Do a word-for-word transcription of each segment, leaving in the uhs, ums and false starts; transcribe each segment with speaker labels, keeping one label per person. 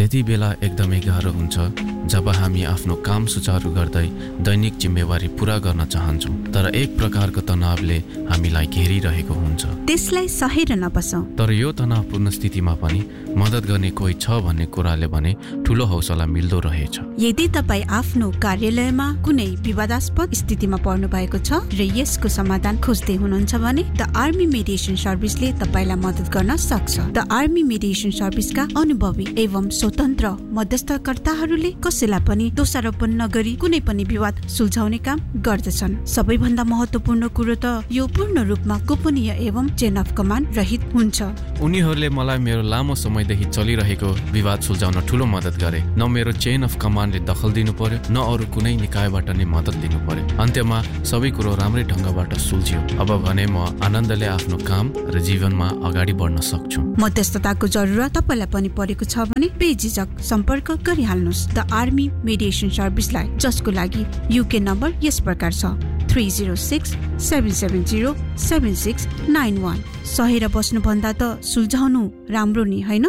Speaker 1: यति बेला एकदमै गाह्रो हुन्छ जब हामी आफ्नो काम सुचारू गर्दै दैनिक जिम्मेवारी पूरा गर्न चाहन्छौँ, तर एक प्रकारको तनावले हामीलाई घेरिरहेको हुन्छ।
Speaker 2: त्यसलाई सहेर नबसौँ।
Speaker 1: तर यो तनावपूर्ण स्थितिमा पनि मद्दत गर्ने कोही छ भन्ने कुराले भने ठूलो हौसला मिल्दो रहेछ।
Speaker 2: यदि तपाईँ आफ्नो कार्यालयमा कुनै विवादास्पद स्थितिमा पर्नु भएको छ र यसको समाधान खोज्दै हुनुहुन्छ भने द आर्मी मेडिएसन सर्भिसले तपाईँलाई मद्दत गर्न सक्छ। द आर्मी मेडिएसन सर्भिसका अनुभवी एवं स्वतन्त्र मध्यस्थकर्ताहरूले कसैलाई पनि दोषारोपण नगरी कुनै पनि विवाद सुल्झाउने काम गर्दछन्। सबैभन्दा महत्त्वपूर्ण कुरो त यो पूर्ण रूपमा गोपनीय एवं चेन अफ कमान्ड रहित हुन्छ।
Speaker 1: उनीहरूले मलाई मेरो लामो समयदेखि चलिरहेको विवाद सुल्झाउन ठूलो मद्दत गरे। न मेरो चेन अफ कमान्डले दखल दिनु पर्यो, न अरू कुनै निकायबाट नै मद्दत लिनु पर्यो। अन्त्यमा सबै कुरो राम्रै ढङ्गबाट सुल्झियो। अब भने म आनन्दले आफ्नो काम र जीवनमा अगाडि बढ्न सक्छु।
Speaker 2: मध्यस्थताको जरुरत तपाईलाई पनि परेको छ भने बेझिझक सम्पर्क गरिहाल्नुहोस् द आर्मी मेडिएसन सर्भिसलाई, जसको लागि युके नम्बर यस प्रकार छ three zero six seven seven zero seven six nine one. सहेर बस्नुभन्दा त सुल्झाउनु राम्रो नि, होइन?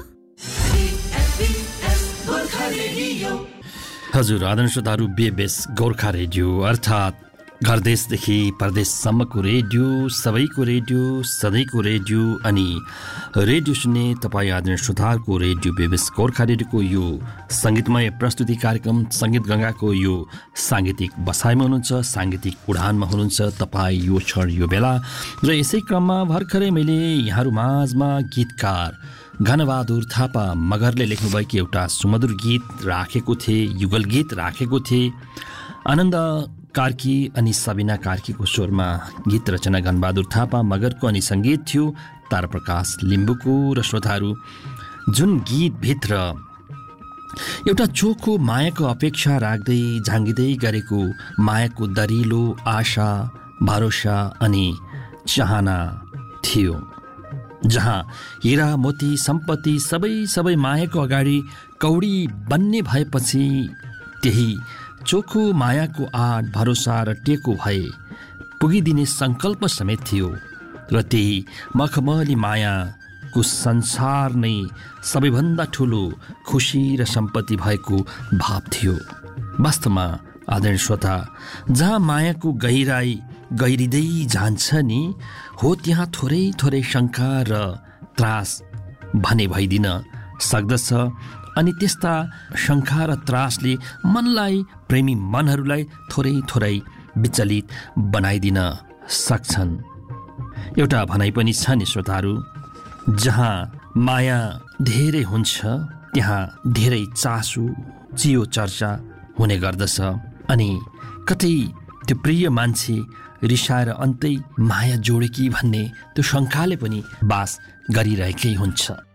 Speaker 3: हजुर, आदरणीय श्रोताहरू, बेबेस गोर्खा रेडियो अर्थात् घरदेशदेखि परदेशसम्मको रेडियो, सबैको रेडियो, सधैँको रेडियो अनि रेडियो सुन्ने तपाईँ आदरणीय श्रोताहरूको रेडियो बेबेस गोर्खा रेडियोको यो सङ्गीतमय प्रस्तुति कार्यक्रम सङ्गीत गङ्गाको यो साङ्गीतिक बसाइमा हुनुहुन्छ, साङ्गीतिक उडानमा हुनुहुन्छ तपाईँ यो क्षण यो बेला। र यसै क्रममा भर्खरै मैले यहाँहरू माझमा गीतकार घनबहादुर थापा मगरले लेख्नुभएको एउटा सुमधुर गीत राखेको थिएँ, युगल गीत राखेको थिएँ। आनन्द कार्की अनि सबिना कार्कीको स्वरमा गीत रचना घनबहादुर थापा मगरको अनि सङ्गीत थियो ताराप्रकाश लिम्बुको। र श्रोताहरू, जुन गीतभित्र एउटा चोखो मायाको अपेक्षा राख्दै झाँगिँदै गरेको मायाको दरिलो आशा, भरोसा अनि चाहना थियो, जहाँ हिरा मोती सम्पत्ति सबै सबै मायाको अगाडि कौडी बन्ने भएपछि त्यही चोखो मायाको आड भरोसा र टेको भए पुगिदिने सङ्कल्प समेत थियो। र त्यही मखमली मायाको संसार नै सबैभन्दा ठुलो खुसी र सम्पत्ति भएको भाव थियो। वास्तवमा आदरणीय श्रोता, जहाँ मायाको गहिराई गहिरिँदै जान्छ नि, हो त्यहाँ थोरै थोरै शङ्का र त्रास भने भइदिन सक्दछ। अनि त्यस्ता शङ्का र त्रासले मनलाई, प्रेमी मनहरूलाई थोरै थोरै विचलित बनाइदिन सक्छन्। एउटा भनाइ पनि छ नि श्रोताहरू, जहाँ माया धेरै हुन्छ त्यहाँ धेरै चासो, चियो चर्चा हुने गर्दछ। अनि कतै त्यो प्रिय मान्छे रिसाएर अन्तै माया जोडे कि भन्ने त्यो शङ्काले पनि बास गरिरहेकै हुन्छ।